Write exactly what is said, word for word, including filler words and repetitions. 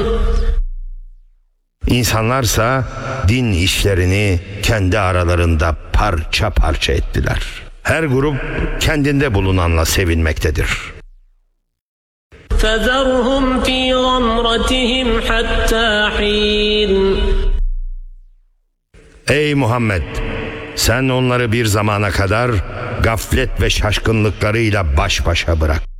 İnsanlarsa din işlerini kendi aralarında parça parça ettiler. Her grup kendinde bulunanla sevinmektedir. فَذَرْهُمْ فِي غَمْرَتِهِمْ حَتَّى حِينٍ. Ey Muhammed! Sen onları bir zamana kadar gaflet ve şaşkınlıklarıyla baş başa bırak.